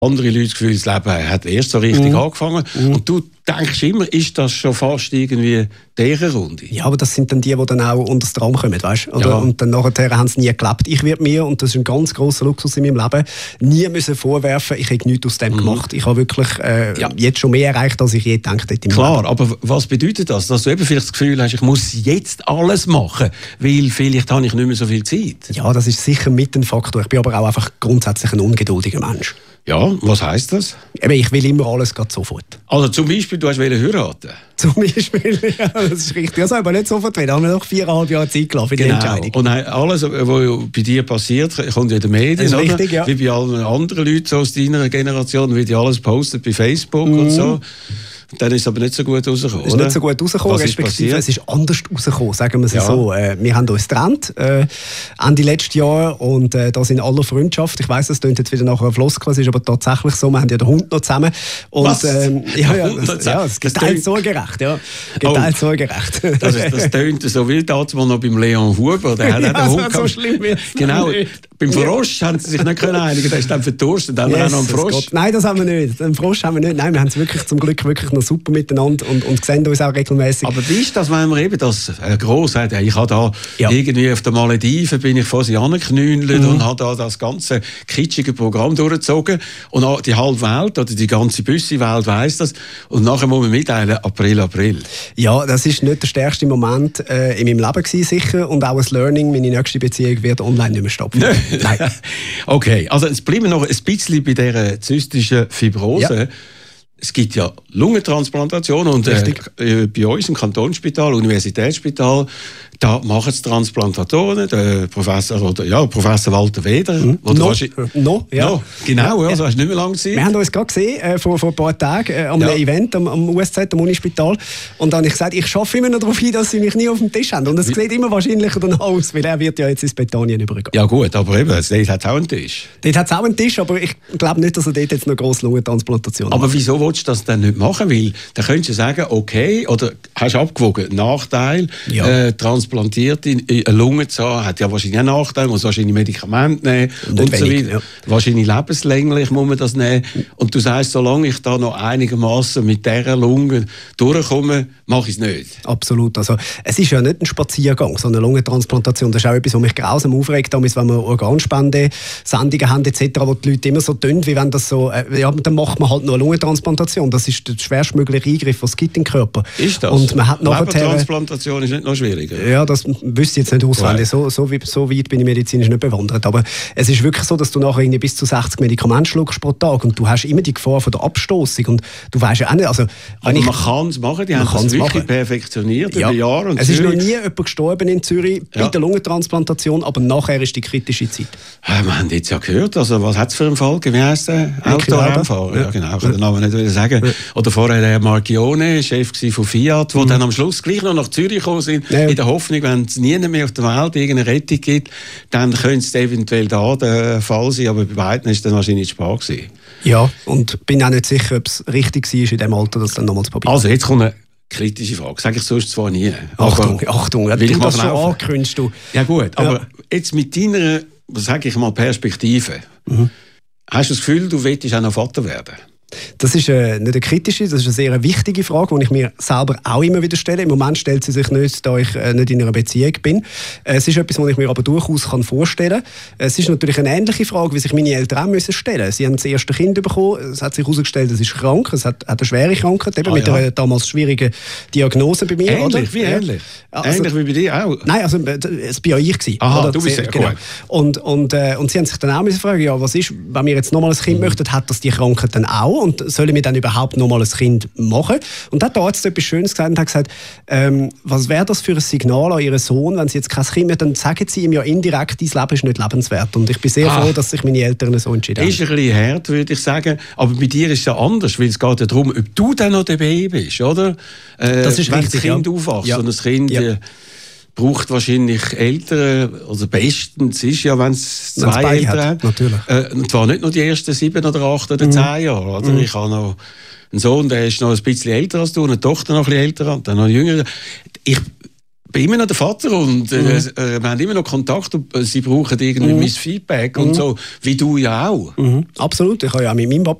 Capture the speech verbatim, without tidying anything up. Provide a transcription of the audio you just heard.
andere Leute das Gefühl, das Leben hat erst so richtig Mhm. angefangen. Mhm. Und du denkst immer, ist das schon fast irgendwie deren Runde? Ja, aber das sind dann die, die dann auch unter das Tram kommen, weißt? Oder? Ja. Und dann nachher haben sie nie gelebt. Ich werde mir, und das ist ein ganz grosser Luxus in meinem Leben, nie müssen vorwerfen, ich habe nichts aus dem Mhm. gemacht. Ich habe wirklich äh, Ja. jetzt schon mehr erreicht, als ich je gedacht hätte im Klar, Leben. aber was bedeutet das? Dass du eben vielleicht das Gefühl hast, ich muss jetzt alles machen, weil vielleicht habe ich nicht mehr so viel Zeit. Ja, das ist sicher mit ein Faktor. Ich bin aber auch einfach grundsätzlich ein ungeduldiger Mensch. Ja, was heisst das? Eben, ich will immer alles gerade sofort. Also zum Beispiel, du hast heiraten. Zum Beispiel, ja, das ist richtig. Das aber nicht sofort will. Da haben wir noch viereinhalb Jahre Zeit gelassen für die Entscheidung. Und alles, was bei dir passiert, kommt ja in den Medien, Das ist oder? richtig, ja. Wie bei allen anderen Leuten so aus deiner Generation, wird ja alles postet bei Facebook Mhm. und so. Dann ist es aber nicht so gut rausgekommen, Es ist oder? nicht so gut rausgekommen, Was ist respektive passiert? es ist anders rausgekommen, sagen wir es Ja. so. Äh, wir haben uns getrennt, äh, Ende letzten Jahr, und äh, das in aller Freundschaft. Ich weiss, es klingt jetzt wieder nachher ein Floskel, es ist aber tatsächlich so, wir haben ja den Hund noch zusammen. Und, Was? Ähm, ja, ja, Der Hund noch das, zusammen? ja, es Das geteilt tönt- sorgerecht, ja. Geteilt Oh. sorgerecht. Das, ist, das tönt so wie damals noch beim Leon Huber. Der hat Ja, auch den Hund so gehabt. schlimm wird's Genau. nicht. Beim Frosch haben sie sich nicht können einigen. Der ist dann verdurstet. Dann haben wir auch noch einen Jesus Frosch. Gott. Nein, das haben wir nicht. Einen Frosch haben wir nicht. Nein, wir haben es wirklich zum Glück wirklich noch super miteinander und, und sehen uns auch regelmäßig. Aber wie ist das, wenn man eben das äh, gross sagt, hey, ich habe da Ja. irgendwie auf den Malediven bin ich vor sie angeknüllt Mhm. und habe da das ganze kitschige Programm durchgezogen und auch die halbe Welt oder die ganze Büssi-Welt weiss das und nachher muss man mitteilen, April, April. Ja, das ist nicht der stärkste Moment äh, in meinem Leben gewesen, sicher. Und auch ein Learning, meine nächste Beziehung wird online nicht mehr stattfinden. Nein. Okay, also jetzt bleiben wir noch ein bisschen bei dieser zystischen Fibrose. Ja. Es gibt ja Lungentransplantationen und äh, äh, bei uns im Kantonsspital, Universitätsspital, da machen es Transplantatoren, der Professor, oder, ja, Professor Walter Weder. Mhm. Oder No, wahrscheinlich- no, ja. No, genau, Ja. ja, so hast du nicht mehr lange Zeit. Wir haben uns gerade gesehen, äh, vor, vor ein paar Tagen, äh, am Ja. Event am, am U S Z, am Unispital. Und dann habe ich gesagt, ich schaffe immer noch darauf hin, dass sie mich nie auf dem Tisch haben. Und es sieht immer wahrscheinlicher dann aus, weil er wird ja jetzt ins Betonien übergehen. Ja gut, aber eben, dort hat es auch einen Tisch. Dort hat es auch einen Tisch, aber ich glaube nicht, dass er dort jetzt noch grosse Lungentransplantation Aber macht. wieso willst du das dann nicht machen? Weil dann könntest du sagen, okay, oder hast du abgewogen, Nachteil, Ja. äh, transplantiert in eine Lunge zu haben, hat ja wahrscheinlich einen Nachteil, muss wahrscheinlich Medikamente nehmen Nicht und so wenig, weiter. ja. Wahrscheinlich lebenslänglich muss man das nehmen. Und du sagst, solange ich da noch einigermaßen mit dieser Lunge durchkomme, mache ich es nicht. Absolut. Also, es ist ja nicht ein Spaziergang, so eine Lungentransplantation. Das ist auch etwas, was mich grausam aufregt, damals, wenn wir Organspende-Sendungen haben et cetera, wo die Leute immer so tun, wie wenn das so, äh, ja, dann macht man halt nur eine Lungentransplantation. Das ist der schwerstmögliche Eingriff, was es gibt im Körper. Ist das? Und man hat nachher Lebertransplantation ist nicht noch schwieriger. Ja, das wüsste ich jetzt nicht auswendig. So, so, wie, so weit bin ich medizinisch nicht bewandert. Aber es ist wirklich so, dass du nachher irgendwie bis zu sechzig Medikamente schluckst pro Tag und du hast immer die Gefahr von der Abstoßung. Und du weißt ja auch nicht, also, wenn Aber ich, man kann es machen, die Man haben das kann's wirklich machen. perfektioniert ja, über Jahre. Und es ist noch Zürich- nie jemand gestorben in Zürich Ja. bei der Lungentransplantation, aber nachher ist die kritische Zeit. Ja, wir haben jetzt ja gehört, also was hat es für einen Fall? Wie heisst der? Niki Lauda. Autorennfahrer? Ja. Ja. genau, ich kann den Namen nicht wieder sagen. Oder vorher der Marchione, Chef von Fiat, der dann am Schluss gleich noch nach Zürich gekommen sind, Ja. in der Hoffnung, wenn es nie mehr auf der Welt irgendeine Rettung gibt, dann könnte es eventuell da der Fall sein, aber bei beiden ist es dann wahrscheinlich zu spät gewesen. Ja, und bin auch nicht sicher, ob es richtig war, in dem Alter das dann nochmal zu probieren. Also, jetzt kommt eine kritische Frage. Sage ich sonst zwar nie. Achtung, aber Achtung, will du ich mal das schon laufen? ankündigst, du. Ja gut, aber Ja. jetzt mit deiner, sage ich mal, Perspektive, Mhm. hast du das Gefühl, du willst auch noch Vater werden? Das ist äh, nicht eine kritische, das ist eine sehr wichtige Frage, die ich mir selber auch immer wieder stelle. Im Moment stellt sie sich nicht, da ich äh, nicht in einer Beziehung bin. Äh, es ist etwas, was ich mir aber durchaus kann vorstellen kann. Es ist natürlich eine ähnliche Frage, wie sich meine Eltern auch müssen stellen. Sie haben das erste Kind bekommen, es hat sich herausgestellt, es ist krank, es hat, hat eine schwere Krankheit, eben Ah, mit ja. einer damals schwierigen Diagnose bei mir. Ähnlich, oder? wie Ja. ähnlich? Also, ähnlich wie bei dir auch? Nein, also äh, es war ja ich. Gewesen, Aha, oder? du bist ja, genau. gut. Und, und, äh, und sie haben sich dann auch müssen fragen, ja, was ist, wenn wir jetzt nochmal ein Kind Mhm. möchten, hat das die Krankheit dann auch? Und sollen wir dann überhaupt nochmal ein Kind machen? Und da hat der Arzt etwas Schönes gesagt und hat gesagt, ähm, was wäre das für ein Signal an Ihren Sohn, wenn Sie jetzt kein Kind mehr, dann sagen Sie ihm ja indirekt, dein Leben ist nicht lebenswert. Und ich bin sehr Ah. froh, dass sich meine Eltern so entschieden Ist haben. ein bisschen hart, würde ich sagen. Aber bei dir ist es ja anders, weil es geht ja darum, ob du dann noch dabei bist, oder? Äh, Das ist wenn richtig, das Kind ja. aufwächst. Ja. Und das Kind Ja. äh, braucht wahrscheinlich Eltern, also bestens ist ja, wenn es Wenn's zwei beide Eltern hat, hat. natürlich. Äh, und zwar nicht nur die ersten sieben oder acht oder Mhm. zehn Jahre. Oder? Ich habe noch einen Sohn, der ist noch ein bisschen älter als du, eine Tochter noch ein bisschen älter und dann noch jünger. Ich bin immer noch der Vater und äh, mhm. äh, wir haben immer noch Kontakt und äh, sie brauchen irgendwie mhm. mein Feedback und mhm. so, wie du ja auch. Mhm. Absolut, ich habe ja mit meinem